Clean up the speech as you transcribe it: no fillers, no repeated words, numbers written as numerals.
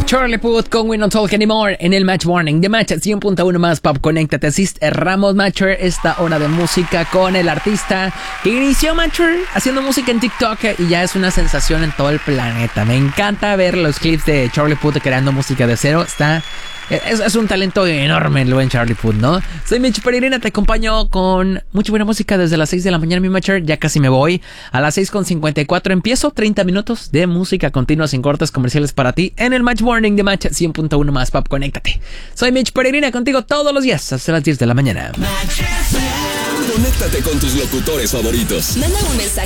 Charlie Puth con We Don't Talk Anymore en el Match Warning de Match 100.1 más Pop. Conéctate, asist Ramos Matcher, esta hora de música con el artista que inició Matcher haciendo música en TikTok y ya es una sensación en todo el planeta. Me encanta ver los clips de Charlie Puth creando música de cero. Es un talento enorme el buen Charlie Puth, ¿no? Soy Mitch Peregrina, te acompaño con mucha buena música desde las 6 de la mañana, mi Matcher. Ya casi me voy. A las 6:54 empiezo 30 minutos de música continua sin cortes comerciales para ti en el Match Warning de Match 100.1 más Pop. Conéctate. Soy Mitch Peregrina contigo todos los días hasta las 10 de la mañana. Conéctate con tus locutores favoritos. Manda un mensaje